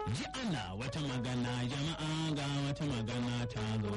Ji ana wata magana jama'a ga wata magana ta zo